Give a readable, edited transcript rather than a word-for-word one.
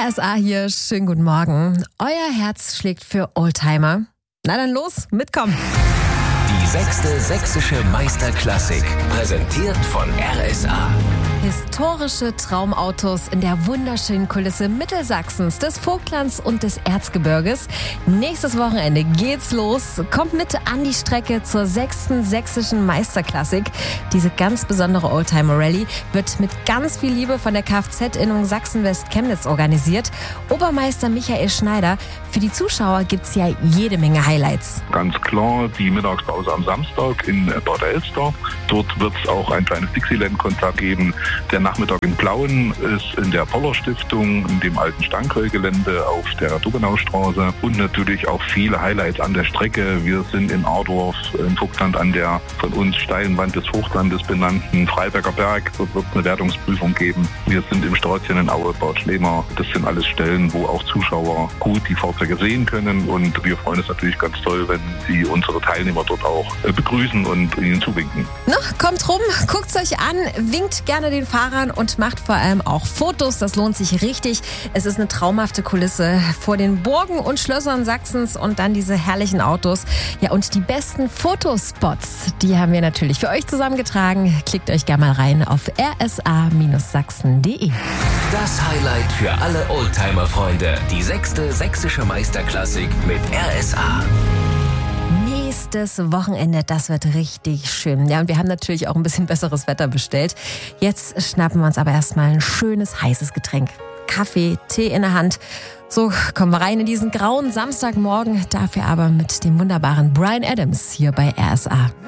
RSA hier, schönen guten Morgen. Euer Herz schlägt für Oldtimer. Na dann los, mitkommen. Die 6. Sächsische Meisterklassik, präsentiert von RSA. Historische Traumautos in der wunderschönen Kulisse Mittelsachsens, des Vogtlands und des Erzgebirges. Nächstes Wochenende geht's los. Kommt mit an die Strecke zur 6. Sächsischen Meisterklassik. Diese ganz besondere Oldtimer-Rallye wird mit ganz viel Liebe von der Kfz-Innung Sachsen-West-Chemnitz organisiert. Obermeister Michael Schneider, für die Zuschauer gibt's ja jede Menge Highlights. Ganz klar die Mittagspause am Samstag in Bad Elster. Dort wird es auch ein kleines Dixieland-Konzert geben. Der Nachmittag in Plauen ist in der Poller Stiftung, in dem alten Stankheugelände auf der Dubenaustraße und natürlich auch viele Highlights an der Strecke. Wir sind in Ardorf im Vogtland an der von uns steilen Wand des Vogtlandes benannten Freiberger Berg. Dort wird es eine Wertungsprüfung geben. Wir sind im Sträutzchen in Aue, Bad Schlemer. Das sind alles Stellen, wo auch Zuschauer gut die Fahrzeuge sehen können und wir freuen uns natürlich ganz toll, wenn Sie unsere Teilnehmer dort auch begrüßen und ihnen zuwinken. Na, kommt rum, guckt's euch an, winkt gerne den Fahrern und macht vor allem auch Fotos. Das lohnt sich richtig. Es ist eine traumhafte Kulisse vor den Burgen und Schlössern Sachsens und dann diese herrlichen Autos. Ja, und die besten Fotospots, die haben wir natürlich für euch zusammengetragen. Klickt euch gerne mal rein auf rsa-sachsen.de. Das Highlight für alle Oldtimer-Freunde. Die 6. Sächsische Meisterklassik mit RSA. Nächstes Wochenende, das wird richtig schön. Ja, und wir haben natürlich auch ein bisschen besseres Wetter bestellt. Jetzt schnappen wir uns aber erstmal ein schönes, heißes Getränk. Kaffee, Tee in der Hand. So, kommen wir rein in diesen grauen Samstagmorgen. Dafür aber mit dem wunderbaren Bryan Adams hier bei RSA.